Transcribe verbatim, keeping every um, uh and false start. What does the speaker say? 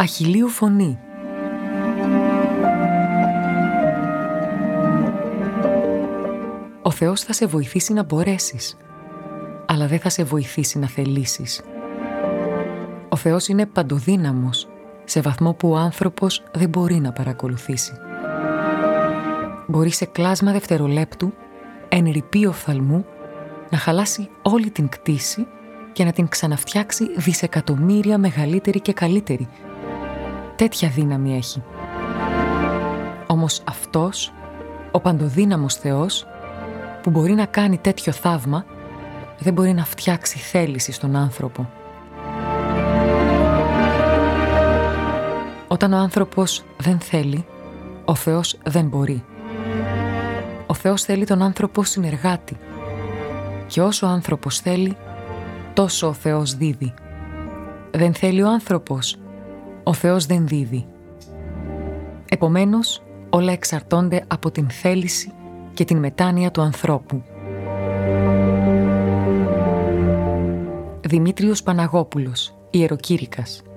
Αχιλλείου φωνή. Ο Θεός θα σε βοηθήσει να μπορέσεις, αλλά δεν θα σε βοηθήσει να θελήσεις. Ο Θεός είναι παντοδύναμος, σε βαθμό που ο άνθρωπος δεν μπορεί να παρακολουθήσει. Μπορεί σε κλάσμα δευτερολέπτου, εν ρηπή οφθαλμού, να χαλάσει όλη την κτήση και να την ξαναφτιάξει δισεκατομμύρια μεγαλύτερη και καλύτερη. Τέτοια δύναμη έχει. Όμως αυτός, ο παντοδύναμος Θεός, που μπορεί να κάνει τέτοιο θαύμα, δεν μπορεί να φτιάξει θέληση στον άνθρωπο. Όταν ο άνθρωπος δεν θέλει, ο Θεός δεν μπορεί. Ο Θεός θέλει τον άνθρωπο συνεργάτη. Και όσο ο άνθρωπος θέλει, τόσο ο Θεός δίδει. Δεν θέλει ο άνθρωπος, ο Θεός δεν δίδει. Επομένως, όλα εξαρτώνται από την θέληση και την μετάνοια του ανθρώπου. Δημήτριος Παναγόπουλος, ιεροκήρυκας.